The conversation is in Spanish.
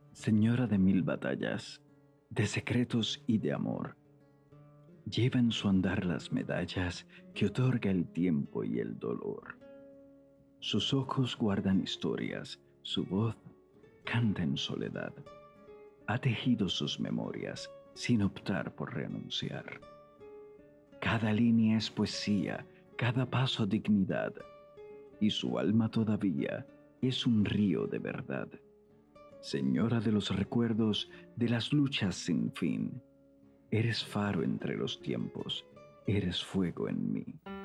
Señora de mil batallas, de secretos y de amor, lleva en su andar las medallas que otorga el tiempo y el dolor. Sus ojos guardan historias, su voz canta en soledad. Ha tejido sus memorias sin optar por renunciar. Cada línea es poesía, cada paso dignidad, y su alma todavía es un río de verdad. Señora de los recuerdos, de las luchas sin fin, eres faro entre los tiempos, eres fuego en mí.